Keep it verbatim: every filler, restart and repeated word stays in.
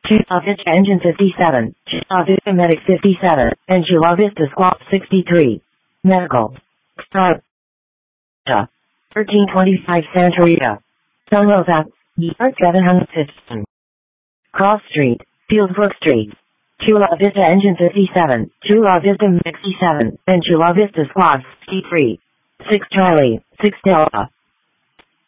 Chula Vista Engine fifty-seven, Chula Vista Medic fifty-seven, and Chula Vista Squad sixty-three. Medical. Star. thirteen twenty-five Santa Rita. Sonova, Yard seven hundred fifteen. Cross Street, Fieldsbrook Street. Chula Vista Engine fifty-seven, Chula Vista Medic sixty-seven, and Chula Vista Squad sixty-three. six Charlie, six Delta.